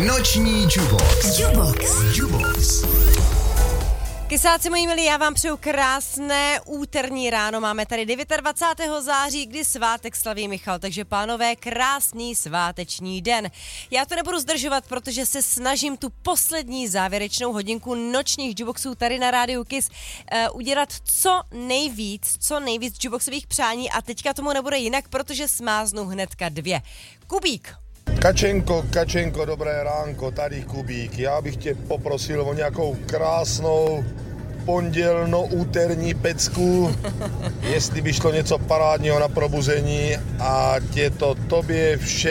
Noční Jubox. Kysáci moji milí, já vám přeju krásné úterní ráno. Máme tady 29. září, kdy svátek slaví Michal, takže pánové, krásný sváteční den. Já to nebudu zdržovat, protože se snažím tu poslední závěrečnou hodinku nočních Juboxů tady na rádiu Kiss udělat co nejvíc Juboxových přání a teďka tomu nebude jinak, protože smáznu hnedka 2. Kubík. Kačenko, dobré ránko, tady Kubík. Já bych tě poprosil o nějakou krásnou pondělno-úterní pecku, jestli by šlo něco parádního na probuzení a tě to tobě vše